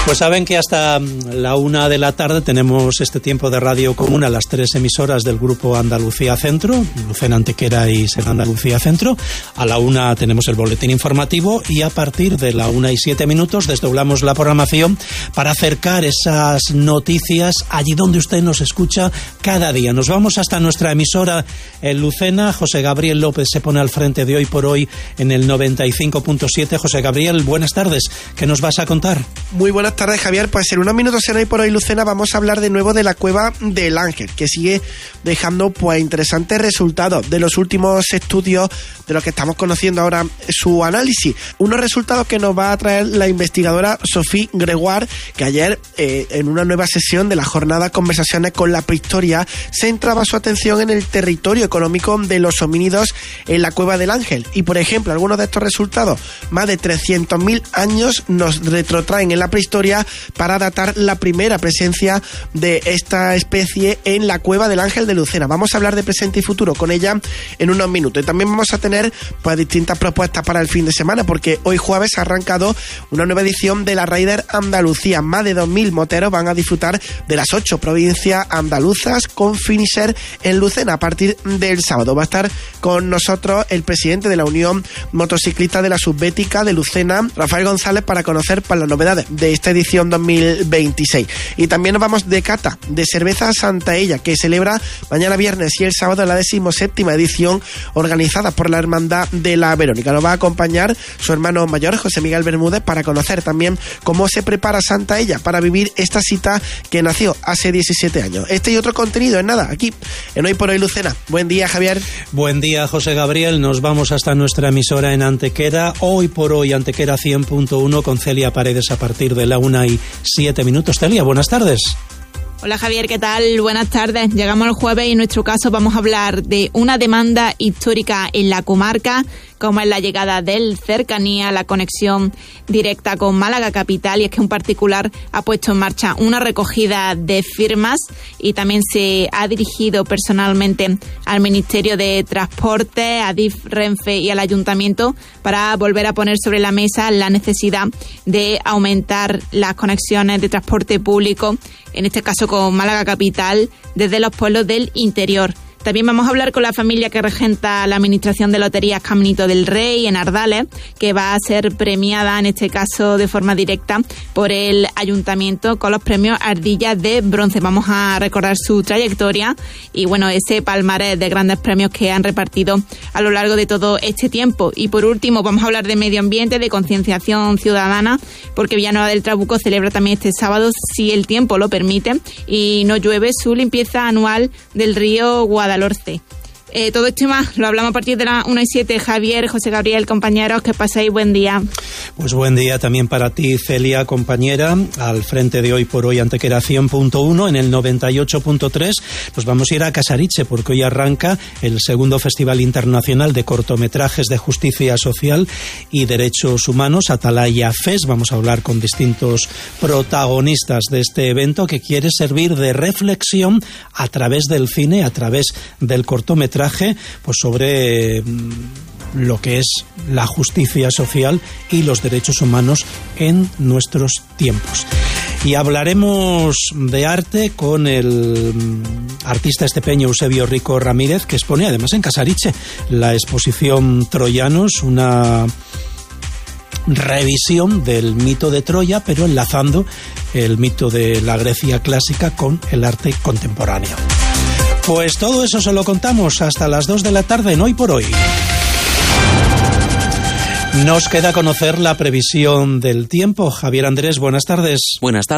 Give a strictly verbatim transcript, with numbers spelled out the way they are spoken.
Pues saben que hasta la una de la tarde tenemos este tiempo de radio común a las tres emisoras del Grupo Andalucía Centro, Lucena, Antequera y Ser Andalucía Centro. A la una tenemos el boletín informativo y a partir de la una y siete minutos desdoblamos la programación para acercar esas noticias allí donde usted nos escucha cada día. Nos vamos hasta nuestra emisora en Lucena. José Gabriel López se pone al frente de Hoy por Hoy en el noventa y cinco punto siete. José Gabriel, buenas tardes. ¿Qué nos vas a contar? Muy buenas tardes, Javier. Pues en unos minutos en Hoy por Hoy Lucena vamos a hablar de nuevo de la Cueva del Ángel, que sigue dejando pues interesantes resultados de los últimos estudios de los que estamos conociendo ahora su análisis. Unos resultados que nos va a traer la investigadora Sophie Gregoire, que ayer eh, en una nueva sesión de la jornada Conversaciones con la Prehistoria centraba su atención en el territorio económico de los homínidos en la Cueva del Ángel. Y por ejemplo, algunos de estos resultados, más de trescientos mil años, nos retrotraen en la prehistoria para datar la primera presencia de esta especie en la Cueva del Ángel de Lucena. Vamos a hablar de presente y futuro con ella en unos minutos. Y también vamos a tener pues distintas propuestas para el fin de semana, porque hoy jueves ha arrancado una nueva edición de la Raider Andalucía. Más de dos mil moteros van a disfrutar de las ocho provincias andaluzas con finisher en Lucena a partir del sábado. Va a estar con nosotros el presidente de la Unión Motociclista de la Subbética de Lucena, Rafael González, para conocer pues, las novedades de esta edición dos mil veintiséis. Y también nos vamos de cata de cerveza Santaella, que celebra mañana viernes y el sábado la decimoséptima edición organizada por la Hermandad de la Verónica. Nos va a acompañar su hermano mayor, José Miguel Bermúdez, para conocer también cómo se prepara Santaella para vivir esta cita que nació hace diecisiete años. Este y otro contenido en nada, aquí en Hoy por Hoy Lucena. Buen día, Javier. Buen día, José Gabriel. Nos vamos hasta nuestra emisora en Antequera. Hoy por Hoy Antequera cien punto uno con Celia Paredes a partir de la una y siete minutos. Celia, buenas tardes. Hola Javier, ¿qué tal? Buenas tardes. Llegamos el jueves y en nuestro caso vamos a hablar de una demanda histórica en la comarca, como es la llegada del Cercanía, la conexión directa con Málaga capital, y es que un particular ha puesto en marcha una recogida de firmas y también se ha dirigido personalmente al Ministerio de Transporte, a Adif, Renfe y al Ayuntamiento para volver a poner sobre la mesa la necesidad de aumentar las conexiones de transporte público, en este caso con Málaga capital, desde los pueblos del interior. También vamos a hablar con la familia que regenta la administración de Loterías Caminito del Rey en Ardales, que va a ser premiada, en este caso de forma directa, por el Ayuntamiento con los premios Ardilla de Bronce. Vamos a recordar su trayectoria y, bueno, ese palmarés de grandes premios que han repartido a lo largo de todo este tiempo. Y por último, vamos a hablar de medio ambiente, de concienciación ciudadana, porque Villanueva del Trabuco celebra también este sábado, si el tiempo lo permite y no llueve, su limpieza anual del río Guadalhorce. Eh, todo esto y más lo hablamos a partir de las una y siete. Javier, José Gabriel, compañeros, que paséis buen día. Pues buen día también para ti, Celia, compañera. Al frente de Hoy por Hoy Antequera cien punto uno, en el noventa y ocho punto tres nos vamos a ir a Casariche, porque hoy arranca el segundo Festival Internacional de Cortometrajes de Justicia Social y Derechos Humanos, Atalaya Fest. Vamos a hablar con distintos protagonistas de este evento que quiere servir de reflexión a través del cine, a través del cortometraje, pues sobre lo que es la justicia social y los derechos humanos en nuestros tiempos. Y hablaremos de arte con el artista estepeño Eusebio Rico Ramírez, que expone además en Casariche la exposición Troyanos, una revisión del mito de Troya, pero enlazando el mito de la Grecia clásica con el arte contemporáneo. Pues todo eso se lo contamos hasta las dos de la tarde en Hoy por Hoy. Nos queda conocer la previsión del tiempo. Javier Andrés, buenas tardes. Buenas tardes.